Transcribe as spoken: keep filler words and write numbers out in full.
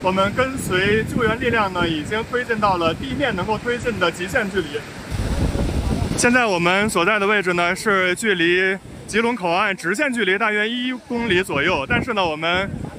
我们跟随救援力量呢，已经推进到了地面能够推进的极限距离。现在我们所在的位置呢，是距离吉隆口岸直线距离大约一公里左右，但是呢，我们